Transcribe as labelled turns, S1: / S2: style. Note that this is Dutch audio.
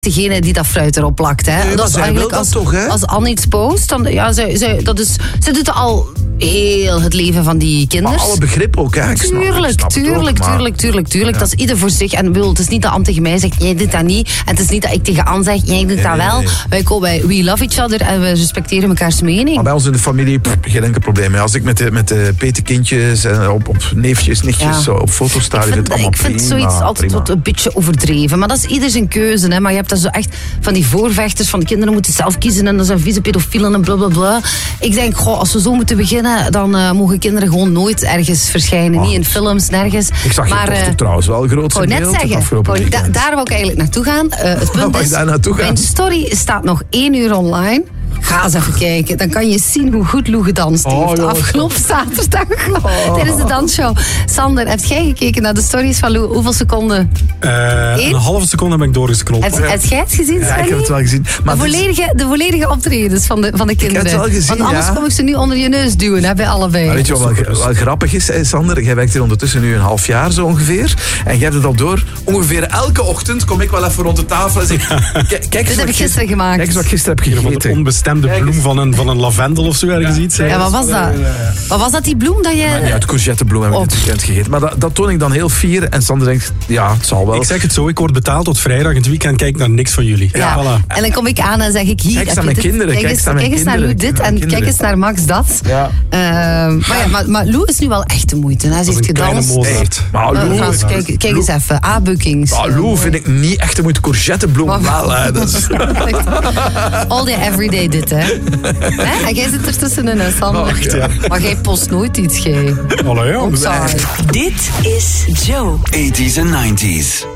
S1: degene die dat fruit erop plakt. Hè.
S2: Nee,
S1: dat is eigenlijk
S2: dat toch, hè?
S1: Als Anne iets post, dan ja, zij doet al heel het leven van die kinderen.
S2: Maar alle begrip ook, hè?
S1: Tuurlijk. Dat is ieder voor zich. En het is niet dat Anne tegen mij zegt, jij doet dat niet. En het is niet dat ik tegen Anne zeg, jij doet dat wel. Nee. We love each other en we respecteren mekaars mening.
S2: Maar bij ons in de familie, geen enkel probleem. Als ik met de petekindjes en op neefjes, nichtjes op foto's sta, is het allemaal
S1: ik vind
S2: prima,
S1: zoiets altijd
S2: prima.
S1: wat een beetje overdreven. Maar dat is ieder zijn keuze. Hè. Maar je hebt dat zo echt van die voorvechters van de kinderen moeten zelf kiezen en dat zijn vieze pedofielen en blablabla. Ik denk, als we zo moeten beginnen, dan mogen kinderen gewoon nooit ergens verschijnen. Niet in films, nergens.
S2: Ik zag je dochter trouwens wel groot in beeld het afgelopen weekend.
S1: Daar wil ik eigenlijk naartoe gaan. Het punt is, mijn story staat nog 1 uur online. Ga eens even kijken. Dan kan je zien hoe goed Lou gedanst heeft. Afgelopen zaterdag. Tijdens de dansshow. Sander, heb jij gekeken naar de stories van Lou? Hoeveel seconden?
S3: Een halve seconde heb ik doorgescrollt.
S1: Heb jij het gezien,
S2: Ja, ik heb het wel gezien. Maar
S1: de volledige optredens van de kinderen.
S2: Ik heb het wel gezien,
S1: want anders kom ik ze nu onder je neus duwen, hè, bij allebei.
S2: Maar weet je wat wel grappig is, Sander? Jij werkt hier ondertussen nu een half jaar zo ongeveer. En jij hebt het al door. Ongeveer elke ochtend kom ik wel even rond de tafel en zeg... Kijk
S1: Dit heb ik gisteren gemaakt.
S2: Kijk eens wat ik gisteren heb gegeten.
S3: Van de onbestemde bloem van een lavendel of zo ergens iets.
S1: Ja, wat was dat? Wat was dat, die bloem dat je...
S2: Ja, het courgettebloem hebben we dit weekend gegeten. Maar dat toon ik dan heel fier. En Sander denkt, ja, het zal wel.
S3: Ik zeg het zo, ik word betaald tot vrijdag. In het weekend kijk ik naar niks van jullie.
S1: Ja.
S3: Voilà.
S1: En dan kom ik aan en zeg ik, hier...
S2: Kijk eens naar mijn kinderen.
S1: Kijk eens naar Lou dit en kijk eens naar Max dat.
S2: Ja.
S1: Maar Lou is nu wel echt de moeite. Hij zegt gedanst.
S2: Maar Lou...
S1: Kijk eens even, A-bookings.
S2: Lou vind ik niet echt de moeite. Courgettebloem wel.
S1: All day, every day dit, hè. En jij zit er tussenin, Sander.
S2: Echt, ja.
S1: Maar jij post nooit iets, jij.
S3: Hallo, ja.
S1: I'm sorry.
S4: Dit is Joe.
S5: 80s en 90s.